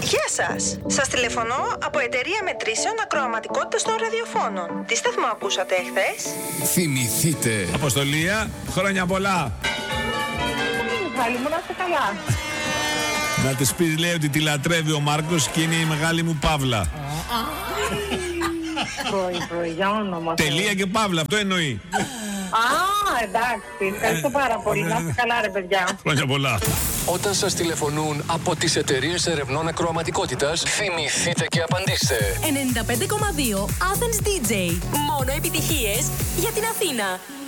Γεια σας. Σας τηλεφωνώ από εταιρεία μετρήσεων ακροαματικότητας των ραδιοφώνων. Τι σταθμό ακούσατε εχθές? Θυμηθείτε. Αποστολία, χρόνια πολλά. Μιχάλη μου, να είστε καλά. Να της πεις, λέει, ότι τη λατρεύει ο Μάρκος και είναι η μεγάλη μου Παύλα. Πρωί, για όνομα. Τελεία και Παύλα, αυτό εννοεί. Εντάξει, ευχαριστώ πάρα πολύ. Να είστε καλά, ρε παιδιά. Χρόνια πολλά. Όταν σας τηλεφωνούν από τις εταιρείες ερευνών ακροαματικότητας, θυμηθείτε και απαντήστε. 95,2 Athens DJ. Μόνο επιτυχίες για την Αθήνα.